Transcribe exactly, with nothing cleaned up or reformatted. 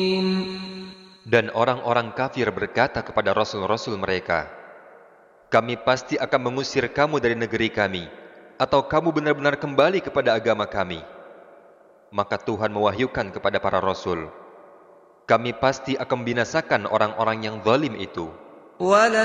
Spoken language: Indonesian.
Dan orang-orang kafir berkata kepada rasul-rasul mereka, kami pasti akan mengusir kamu dari negeri kami, atau kamu benar-benar kembali kepada agama kami. Maka Tuhan mewahyukan kepada para rasul, kami pasti akan membinasakan orang-orang yang zalim itu.